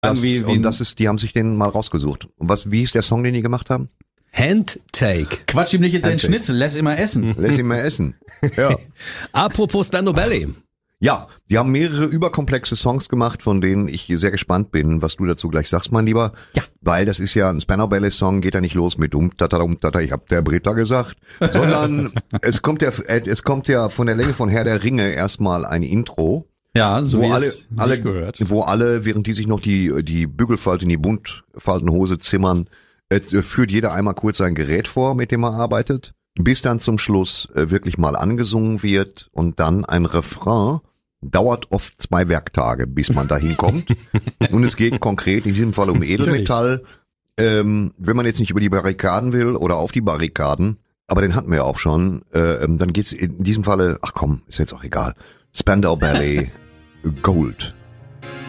Die haben sich den mal rausgesucht. Und wie ist der Song, den die gemacht haben? Handtake. Quatsch ihm nicht jetzt einen Schnitzel, lass ihn mal essen. Lass ihn mal essen. Ja. Apropos Spandau Ballet. Ja, die haben mehrere überkomplexe Songs gemacht, von denen ich sehr gespannt bin, was du dazu gleich sagst, mein Lieber. Ja. Weil das ist ja ein Spandau Ballet Song, geht ja nicht los mit ich hab der Britta gesagt, sondern es kommt ja von der Länge von Herr der Ringe erstmal ein Intro. Ja, so wo wie alle es gehört. Wo alle, während die sich noch die Bügelfalte in die Buntfaltenhose zimmern, führt jeder einmal kurz sein Gerät vor, mit dem er arbeitet, bis dann zum Schluss wirklich mal angesungen wird und dann ein Refrain. Dauert oft 2 Werktage, bis man dahin kommt. Und es geht konkret in diesem Fall um Edelmetall. Wenn man jetzt nicht über die Barrikaden will oder auf die Barrikaden, aber den hatten wir ja auch schon, dann geht's in diesem Falle, ach komm, ist jetzt auch egal. Spandau Ballet Gold.